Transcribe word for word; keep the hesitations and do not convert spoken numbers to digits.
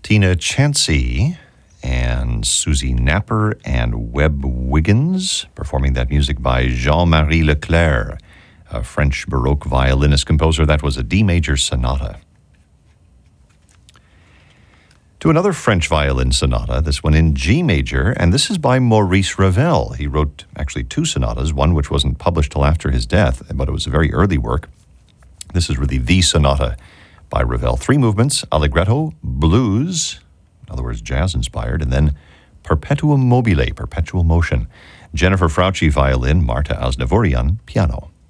Tina Chancey and Susie Napper and Webb Wiggins performing that music by Jean-Marie Leclerc, a French Baroque violinist composer. That was a D major sonata. To another French violin sonata, this one in G major, and this is by Maurice Ravel. He wrote actually two sonatas, one which wasn't published till after his death, but it was a very early work. This is really the sonata by Ravel. Three movements: Allegretto, blues, in other words, jazz-inspired, and then Perpetuum mobile, perpetual motion. Jennifer Frauci, violin, Marta Aznavourian, piano.